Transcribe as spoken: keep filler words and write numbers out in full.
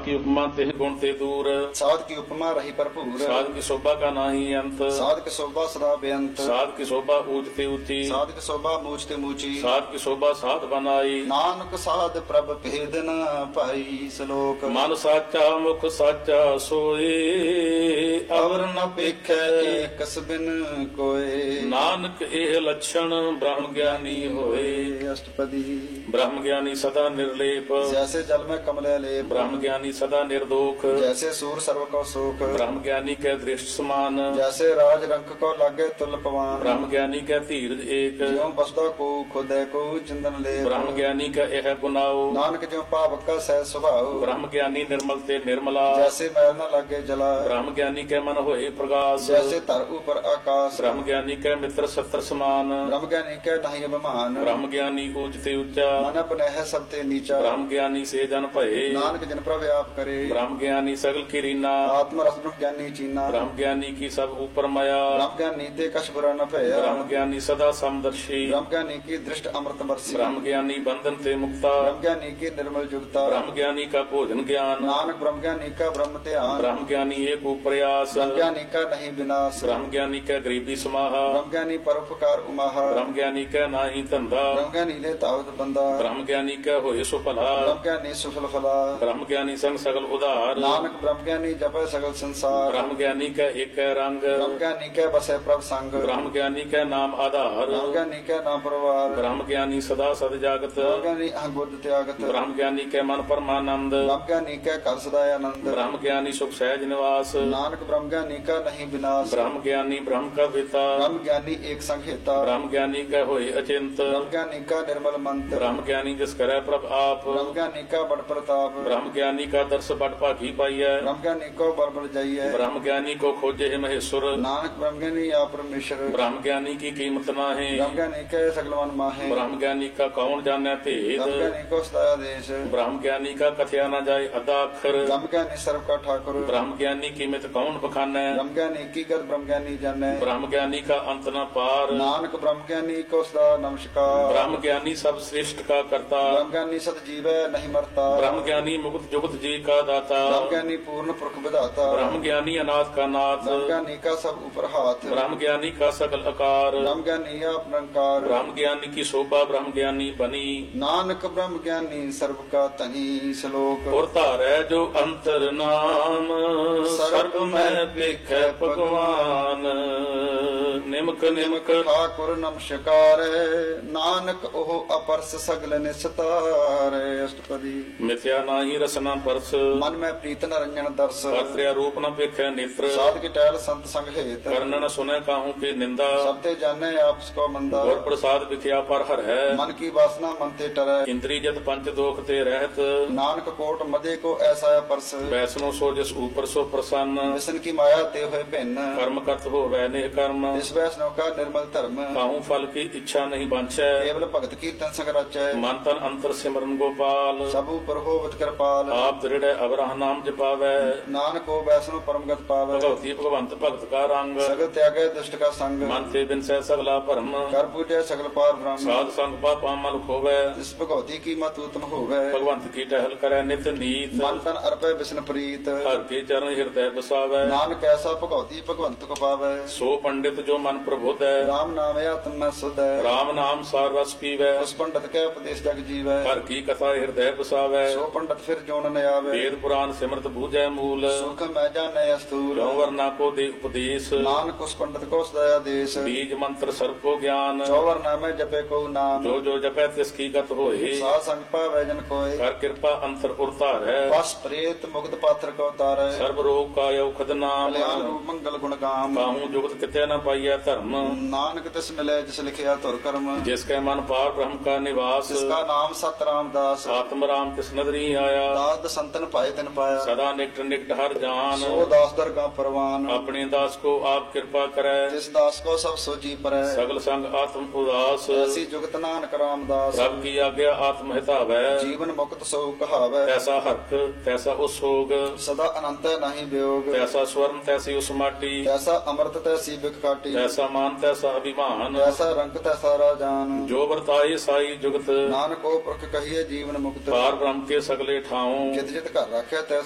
की उपमा तिह गुण ते दूर, साध की उपमा रही भरपूर, साध की शोभा का नाही अंत, साध की शोभा सदा बेअंत, साध की शोभा ऊंच ते ऊंची, साध की शोभा मूछ ते मूची, साध की शोभा साध बनाई। नानक साध प्रभ भेद न पाई। श्लोक मन साचा मुख साचा सोए, अवर न पेखै एक बिन कोय। नानक एह लक्षण ब्रह्म ज्ञानी होए। अष्टपदी ब्रह्म ज्ञानी सदा निर्लेप, जैसे जल में कमले लेप, ब्रह्म ज्ञानी सदा निर्दोख, जैसे सूर सर्व को सुख, ब्रह्म ज्ञानी के दृष्ट समान, जैसे राज रंक को लागे तुल पवान, ब्रह्म ज्ञानी का धीरज एक, ज्यों बसदा को खुदे को चिंतन ले, ब्रह्म ज्ञानी का यह गुनाओ, नानक ज्यों पावक का सह स्वभाव, ब्रह्म ज्ञानी निर्मल ते निर्मला, जैसे मैल न लागे जला, ब्रह्म ज्ञानी के मन होए प्रकाश, जैसे तर ऊपर आकाश, ब्रह्म ज्ञानी के मित्र सत्र समान, ब्रह्म ज्ञानी के नहीं अभिमान, ब्रह्म ज्ञानी ऊंच ते ऊंचा, मन अपने है सब ते नीचा, ब्रह्म ज्ञानी से जन भये, नानक जन प्रभ आप करे, ब्रह्म ज्ञानी सगल की रीना, आत्म रस ब्रह्म ज्ञानी चीना, ब्रह्म ज्ञानी की सब ऊपर माया, ब्रह्म ज्ञानी ते कछ बुरा न भया, ब्रह्म ज्ञानी सदा समदर्शी, ब्रह्म ज्ञानी की दृष्ट अमृत बरसी, ब्रह्म ज्ञानी बंधन ते मुक्ता, ब्रह्म ज्ञानी की निर्मल जुगता, ब्रह्म ज्ञानी का भोजन ज्ञान, नानक ब्रह्म ज्ञानी का ब्रह्म ध्यान, ब्रह्म ज्ञानी एक प्रयास, ब्रह्म ज्ञानी का नहीं विनाश, ब्रह्म ज्ञानी का गरीबी समाहा, ब्रह्म ज्ञानी परोपकार उमाहा, ब्रह्म ज्ञानी का नाही धंधा, ब्रह्म ज्ञानी ले तावत बंदा, ब्रह्म ज्ञानी का होए सुफला, ब्रह्म ज्ञानी सुफल फला, ब्रह्म ज्ञानी संग सगल उदार, नानक ब्रह्म ज्ञानी जपे सगल संसार, ब्रह्म ज्ञानी का एक रंग, ब्रह्म ज्ञानी के बसे प्रभ संग, ब्रह्म ज्ञानी का नाम आधार, ब्रह्म ज्ञानी के नाम परवार, ब्रह्म ज्ञानी सदा सद जागत, ब्रह्म ज्ञानी अहंगुद त्यागत, ब्रह्म ज्ञानी के मन परमानंद, ब्रह्म ज्ञानी के कर सदाय आनंद, ब्रह्म ज्ञानी सुख सहज निवास, नानक ब्रह्म ज्ञानी का नहीं विनाश, ब्रह्म ज्ञानी ब्रह्म का पिता, ब्रह्म ज्ञानी एक संहिता, ब्रह्म ज्ञानी का होए अचिंत, ब्रह्म ज्ञानी का निर्मल मंत्र, ब्रह्म ज्ञानी जिस करे प्रभ आप, ब्रह्म ज्ञानी का बड़ प्रताप, ब्रह्म ज्ञानी का दर्श बड़ भागी पाइय, ब्रह्म ज्ञानी को बल बल जाइए, ब्रह्म ज्ञानी को खोजे है महेश्वर, नानक ब्रह्म ज्ञानी आप परमेश्वर, ब्रह्म ज्ञानी की कीमत ना है, ब्रह्म ज्ञानी के सगल मन माहे, ब्रह्म ज्ञानी का कौन जाने भेद, ब्रह्म ज्ञानी को सदाया देश, ब्रह्म ज्ञानी का कथया न जाए अदा अक्षर, ब्रह्म ज्ञानी सर्व का ठाकुर, ब्रह्म ज्ञानी की मित कौन बखाने, ब्रह्म ज्ञानी की गत ब्रह्म ज्ञानी जाने, ब्रह्म ज्ञानी का अंत न पार, नानक ब्रह्म ज्ञानी को सदा नमस्कार, ब्रह्म ज्ञानी सब श्रेष्ठ का करता, ब्रह्म ज्ञानी सत जीव नहीं मरता, ब्रह्म ज्ञानी मुकुट जुगत जी का दाता, ब्रह्म ज्ञानी पूर्ण पुरख विधाता, ब्रह्म ज्ञानी अनाथ का नाथ, ब्रह्म ज्ञानी का सब ऊपर हाथ, ब्रह्म ज्ञानी का सकल आकार, ब्रह्म ज्ञानी आप निरंकार, ब्रह्म ज्ञानी की शोभा ब्रह्म ज्ञानी बनी, नानक ब्रह्म ज्ञानी सर्व का तनी। श्लोक और तारै जो अंतर नाम, सर्व में पेखै भगवान, निमक निमक ठाकुर नमस्कार, नानक ओह अपरस सगल निस्तार। अष्टपदी मिथ्या नाही रसना परस, मन में प्रीत न रंजन दर्श, कर्त्या रूप न पेखै नेत्र, साध की टहल संत संग हेत, कर्ण न सुनै काहू की निंदा, सबते जाने आपस को मंदा, और प्रसाद विख्या पर हर है, मन की वासना मन ते टरै, इंद्री जत पंच दोख ते रहत, नानक कोट मदे को ऐसा परस, वैष्णो सो जिस ऊपर सो प्रसन्न, विष्णु की माया ते हुए भिन्न, कर्म करत हो वै नेह कर्म, इस वैष्णव का निर्मल धर्म, काहू फल की इच्छा नहीं बांछै, केवल भगत कीर्तन संग रचै, मन तन अंतर सिमरन गोपाल, सब ऊपर होवत कृपाल, आप दृढ़ अवराह नाम जपावै, नानक को वैष्णव परम गत पावै, भगवती भगवंत भगत का रंग, सगल त्यागे दुष्ट का संग, मन ते बिन सै सगला भरम, कर पूजे सगल पार ब्रह्म, साध संग पापा मल खोवै, इस भगवती की मत उत्तम होवै, भगवंत की टहल करे नित नीत, मन तन अर्पय विष्णु प्रीत, हर के चरण हृदय बसावै, नानक ऐसा भगवती भगवंत को पावै, सो पंडित जो मन प्रबुद्ध है, राम नाम आत्म में सुध है, राम नाम सार रस पीवै, उस पंडित के उपदेश जग जीवै, हर की कथा हृदय बसावै, सो पंडित फिर जोन न आवे, वेद पुराण सिमरत बूझै मूल, सुख मैं जाने स्थूल, क्यों वरना को दे उपदेश, नानक उस पंडित को सदया देश, बीज मंत्र सर्व को ज्ञान, चौवर नामे जपे को नाम, जो जो जपै तिसकी गत होए, साध संग पावै जन कोय, कर कृपा अंतर उरतार है, बस प्रेत मुक्त पात्र को तारै, सर्व रोग का औखद नाम, कल्याण रूप मंगल गुण गाम, काहू जुगत कितै न पाइय धर्म, नानक तिस मिले जिस लिखिया तुर कर्म, जिसके मन पार ब्रह्म का निवास, जिसका नाम सत रामदास, आत्म राम तिस नदरी आया, दाद संतन पाए तिन पाया, सदा निकट निकट हर जान, सो दास दरगा परवान, अपने दास को आप कृपा करे, जिस दास को सब सोची परै, सगल संग आत्म उदास, ऐसी जुगत नानक रामदास, सब की आज्ञा आत्म हितावै, जीवन मुक्त सो कहावै, तैसा हर्क तैसा उसोग, सदा अनंत नहीं वियोग, तैसा स्वर्ण तैसी उस माटी, तैसा अमृत तैसी बिक काटी, तैसा मान तैसा अभिमान, तैसा रंग तैसा राजान, जो वर्ताए साई जुगत, नानक को पुरख कहिए जीवन मुक्त, पार ब्रह्म के सगले ठाऊं, जित जित कर रखे तैसा